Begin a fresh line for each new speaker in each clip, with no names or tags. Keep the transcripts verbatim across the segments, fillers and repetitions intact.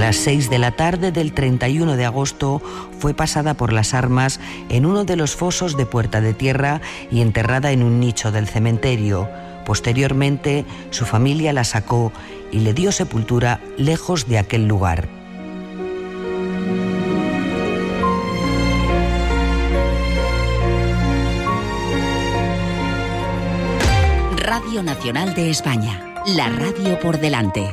las seis de la tarde del treinta y uno de agosto fue pasada por las armas en uno de los fosos de Puerta de Tierra y enterrada en un nicho del cementerio. Posteriormente, su familia la sacó y le dio sepultura lejos de aquel lugar.
Radio Nacional de España, la radio por delante.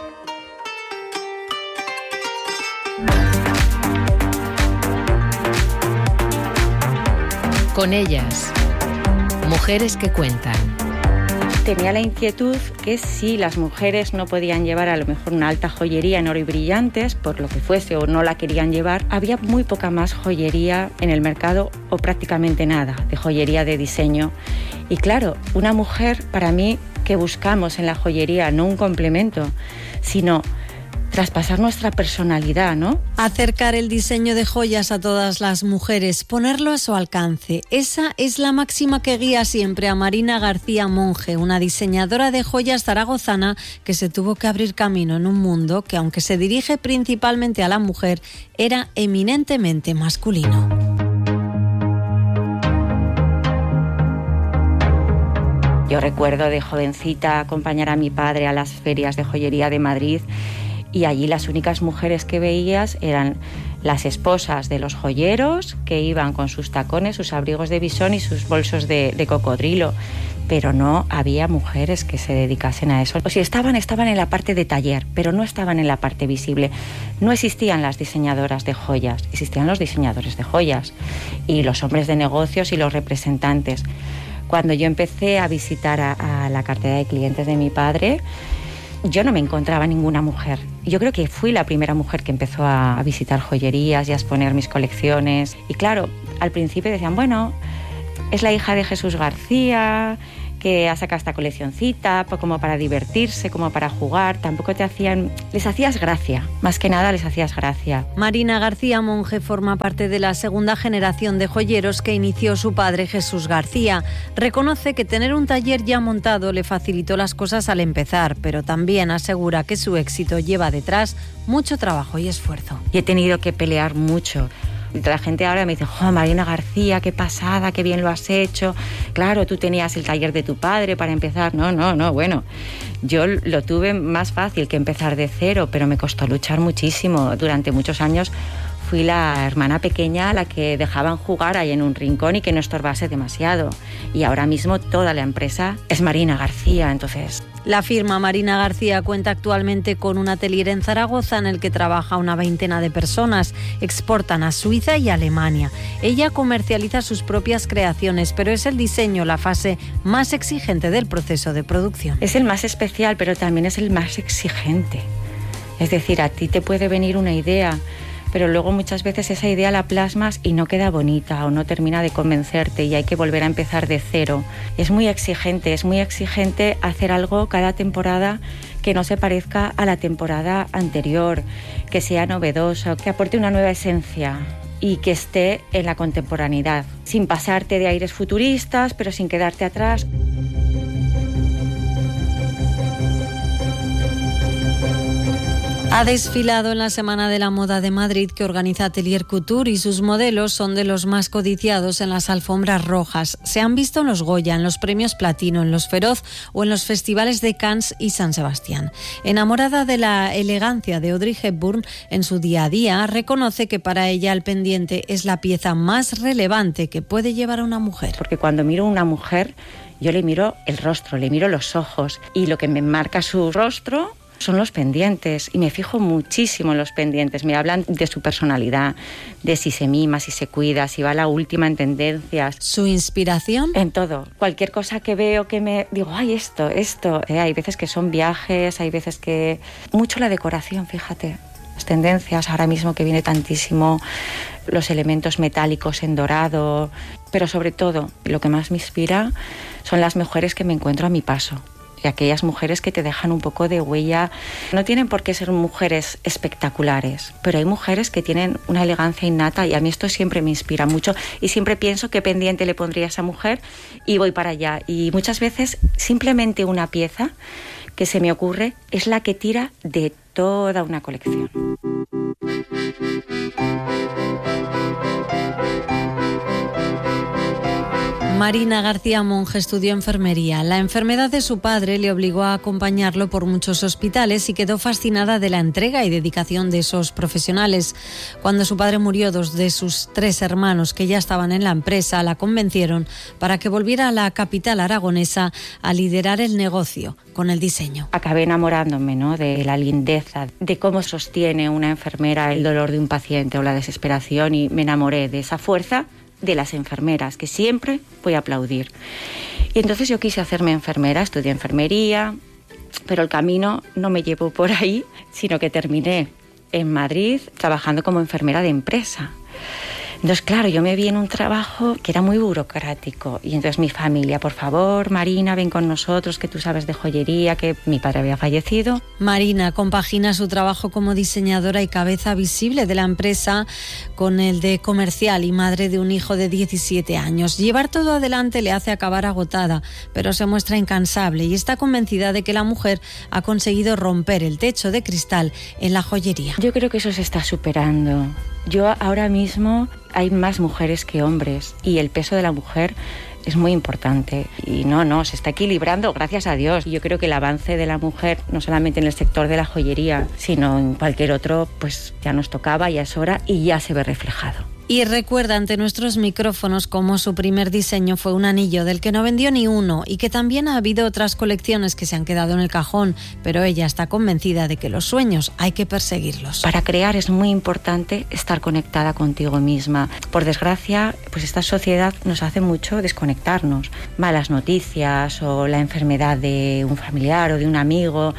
Con ellas, mujeres que cuentan.
Tenía la inquietud que si las mujeres no podían llevar a lo mejor una alta joyería en oro y brillantes, por lo que fuese, o no la querían llevar, había muy poca más joyería en el mercado o prácticamente nada de joyería de diseño. Y claro, una mujer, para mí, que buscamos en la joyería no un complemento, sino traspasar nuestra personalidad, ¿no?
Acercar el diseño de joyas a todas las mujeres, ponerlo a su alcance. Esa es la máxima que guía siempre a Marina García Monge, una diseñadora de joyas zaragozana que se tuvo que abrir camino en un mundo que, aunque se dirige principalmente a la mujer, era eminentemente masculino.
Yo recuerdo de jovencita acompañar a mi padre a las ferias de joyería de Madrid, y allí las únicas mujeres que veías eran las esposas de los joyeros, que iban con sus tacones, sus abrigos de bisón y sus bolsos de, de cocodrilo, pero no había mujeres que se dedicasen a eso. O si estaban, estaban en la parte de taller, pero no estaban en la parte visible. No existían las diseñadoras de joyas, existían los diseñadores de joyas y los hombres de negocios y los representantes. Cuando yo empecé a visitar a, a la cartera de clientes de mi padre, yo no me encontraba ninguna mujer. Yo creo que fui la primera mujer que empezó a, a visitar joyerías y a exponer mis colecciones. Y claro, al principio decían, bueno, es la hija de Jesús García, que ha sacado esta coleccioncita pues como para divertirse, como para jugar. Tampoco te hacían... Les hacías gracia, más que nada les hacías gracia.
Marina García Monge forma parte de la segunda generación de joyeros que inició su padre Jesús García. Reconoce que tener un taller ya montado le facilitó las cosas al empezar, pero también asegura que su éxito lleva detrás mucho trabajo y esfuerzo.
Y he tenido que pelear mucho. La gente ahora me dice, oh, Marina García, qué pasada, qué bien lo has hecho. Claro, tú tenías el taller de tu padre para empezar. No, no, no, bueno, yo lo tuve más fácil que empezar de cero, pero me costó luchar muchísimo. Durante muchos años fui la hermana pequeña a la que dejaban jugar ahí en un rincón y que no estorbase demasiado. Y ahora mismo toda la empresa es Marina García, entonces...
La firma Marina García cuenta actualmente con un atelier en Zaragoza en el que trabaja una veintena de personas. Exportan a Suiza y Alemania. Ella comercializa sus propias creaciones, pero es el diseño la fase más exigente del proceso de producción.
Es el más especial, pero también es el más exigente. Es decir, a ti te puede venir una idea, pero luego muchas veces esa idea la plasmas y no queda bonita o no termina de convencerte y hay que volver a empezar de cero. Es muy exigente, es muy exigente hacer algo cada temporada que no se parezca a la temporada anterior, que sea novedoso, que aporte una nueva esencia y que esté en la contemporaneidad, sin pasarte de aires futuristas, pero sin quedarte atrás.
Ha desfilado en la Semana de la Moda de Madrid que organiza Atelier Couture y sus modelos son de los más codiciados en las alfombras rojas. Se han visto en los Goya, en los premios Platino, en los Feroz o en los festivales de Cannes y San Sebastián. Enamorada de la elegancia de Audrey Hepburn en su día a día, reconoce que para ella el pendiente es la pieza más relevante que puede llevar a una mujer.
Porque cuando miro a una mujer, yo le miro el rostro, le miro los ojos y lo que me marca su rostro son los pendientes y me fijo muchísimo en los pendientes. Me hablan de su personalidad, de si se mima, si se cuida, si va a la última en tendencias.
¿Su inspiración?
En todo. Cualquier cosa que veo que me digo, ay, esto, esto. Eh, hay veces que son viajes, hay veces que... Mucho la decoración, fíjate. Las tendencias, ahora mismo que viene tantísimo, los elementos metálicos en dorado. Pero sobre todo, lo que más me inspira son las mujeres que me encuentro a mi paso. Y aquellas mujeres que te dejan un poco de huella. No tienen por qué ser mujeres espectaculares, pero hay mujeres que tienen una elegancia innata y a mí esto siempre me inspira mucho y siempre pienso qué pendiente le pondría a esa mujer y voy para allá. Y muchas veces simplemente una pieza que se me ocurre es la que tira de toda una colección.
Marina García Monge estudió enfermería. La enfermedad de su padre le obligó a acompañarlo por muchos hospitales y quedó fascinada de la entrega y dedicación de esos profesionales. Cuando su padre murió, dos de sus tres hermanos que ya estaban en la empresa la convencieron para que volviera a la capital aragonesa a liderar el negocio con el diseño.
Acabé enamorándome, ¿no?, de la lindeza, de cómo sostiene una enfermera el dolor de un paciente o la desesperación, y me enamoré de esa fuerza de las enfermeras, que siempre voy a aplaudir. Y entonces yo quise hacerme enfermera, estudié enfermería, pero el camino no me llevó por ahí, sino que terminé en Madrid trabajando como enfermera de empresa. Entonces, claro, yo me vi en un trabajo que era muy burocrático, y entonces mi familia, por favor, Marina, ven con nosotros, que tú sabes de joyería, que mi padre había fallecido.
Marina compagina su trabajo como diseñadora y cabeza visible de la empresa con el de comercial y madre de un hijo de diecisiete años. Llevar todo adelante le hace acabar agotada, pero se muestra incansable y está convencida de que la mujer ha conseguido romper el techo de cristal en la joyería.
Yo creo que eso se está superando. Yo ahora mismo hay más mujeres que hombres y el peso de la mujer es muy importante. Y no, no, se está equilibrando, gracias a Dios. Yo creo que el avance de la mujer, no solamente en el sector de la joyería, sino en cualquier otro, pues ya nos tocaba, ya es hora y ya se ve reflejado.
Y recuerda ante nuestros micrófonos cómo su primer diseño fue un anillo del que no vendió ni uno y que también ha habido otras colecciones que se han quedado en el cajón, pero ella está convencida de que los sueños hay que perseguirlos.
Para crear es muy importante estar conectada contigo misma. Por desgracia, pues esta sociedad nos hace mucho desconectarnos. Malas noticias o la enfermedad de un familiar o de un amigo.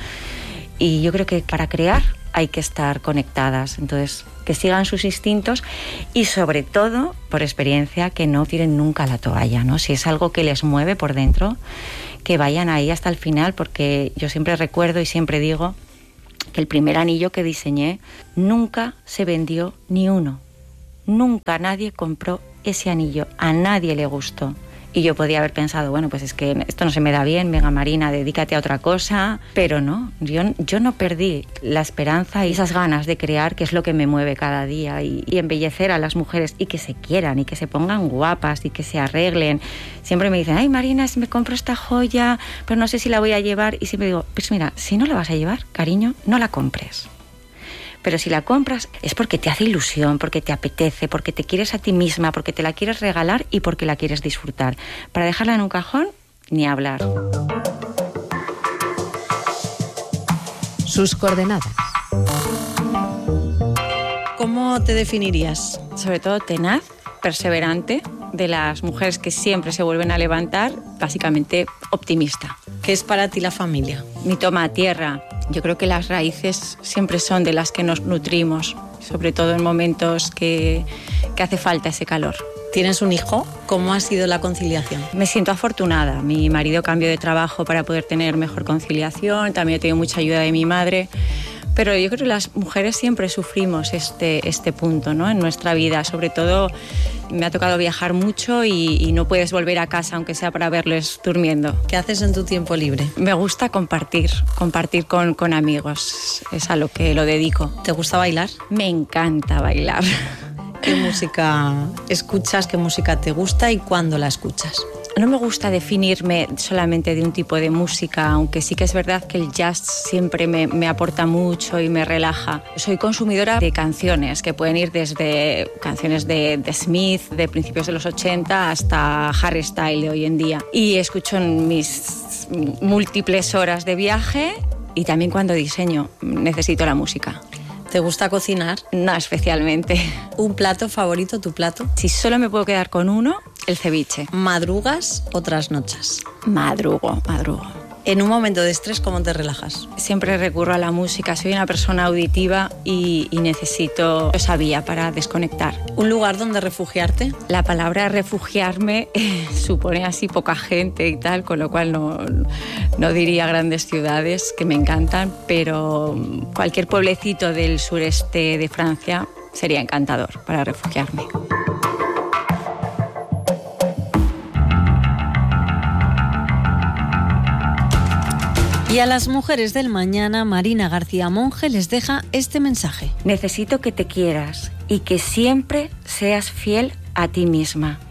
Y yo creo que para crear hay que estar conectadas, entonces que sigan sus instintos y sobre todo, por experiencia, que no tiren nunca la toalla, ¿no? Si es algo que les mueve por dentro, que vayan ahí hasta el final, porque yo siempre recuerdo y siempre digo que el primer anillo que diseñé nunca se vendió ni uno, nunca nadie compró ese anillo, a nadie le gustó. Y yo podía haber pensado, bueno, pues es que esto no se me da bien, venga Marina, dedícate a otra cosa. Pero no, yo, yo no perdí la esperanza y esas ganas de crear, que es lo que me mueve cada día, y, y embellecer a las mujeres y que se quieran y que se pongan guapas y que se arreglen. Siempre me dicen, ay Marina, si me compro esta joya, pero no sé si la voy a llevar. Y siempre digo, pues mira, si no la vas a llevar, cariño, no la compres. Pero si la compras es porque te hace ilusión, porque te apetece, porque te quieres a ti misma, porque te la quieres regalar y porque la quieres disfrutar. Para dejarla en un cajón, ni hablar.
Sus coordenadas.
¿Cómo te definirías?
Sobre todo tenaz, perseverante, de las mujeres que siempre se vuelven a levantar, básicamente optimista.
¿Qué es para ti la familia?
Mi toma a tierra. Yo creo que las raíces siempre son de las que nos nutrimos, sobre todo en momentos que, que hace falta ese calor.
¿Tienes un hijo? ¿Cómo ha sido la conciliación?
Me siento afortunada. Mi marido cambió de trabajo para poder tener mejor conciliación, también he tenido mucha ayuda de mi madre. Pero yo creo que las mujeres siempre sufrimos este, este punto, ¿no?, en nuestra vida. Sobre todo me ha tocado viajar mucho y, y no puedes volver a casa, aunque sea para verles durmiendo.
¿Qué haces en tu tiempo libre?
Me gusta compartir, compartir con, con amigos. Es a lo que lo dedico.
¿Te gusta bailar?
Me encanta bailar.
¿Qué música escuchas? ¿Qué música te gusta y cuándo la escuchas?
No me gusta definirme solamente de un tipo de música, aunque sí que es verdad que el jazz siempre me, me aporta mucho y me relaja. Soy consumidora de canciones que pueden ir desde canciones de, de Smith de principios de los ochenta hasta Harry Styles de hoy en día. Y escucho en mis múltiples horas de viaje y también cuando diseño necesito la música.
¿Te gusta cocinar?
No especialmente.
¿Un plato favorito, tu plato?
Si solo me puedo quedar con uno, el ceviche.
¿Madrugas o trasnochas?
Madrugo, madrugo.
En un momento de estrés, ¿cómo te relajas?
Siempre recurro a la música. Soy una persona auditiva y, y necesito esa vía para desconectar.
¿Un lugar donde refugiarte?
La palabra refugiarme eh, supone así poca gente y tal, con lo cual no, no diría grandes ciudades, que me encantan, pero cualquier pueblecito del sureste de Francia sería encantador para refugiarme.
Y a las mujeres del mañana, Marina García Monge les deja este mensaje.
Necesito que te quieras y que siempre seas fiel a ti misma.